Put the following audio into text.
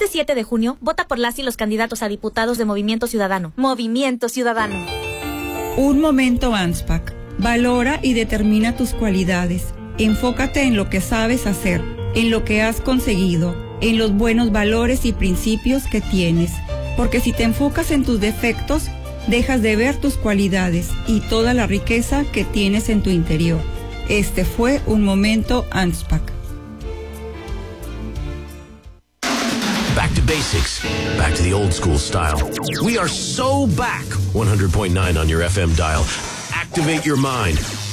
Este 7 de junio, vota por las y los candidatos a diputados de Movimiento Ciudadano. Movimiento Ciudadano. Un momento ANSPAC. Valora y determina tus cualidades. Enfócate en lo que sabes hacer, en lo que has conseguido, en los buenos valores y principios que tienes. Porque si te enfocas en tus defectos, dejas de ver tus cualidades y toda la riqueza que tienes en tu interior. Este fue un momento ANSPAC. Back to basics. Back to the old school style. We are so back. 100.9 on your FM dial. Activate your mind.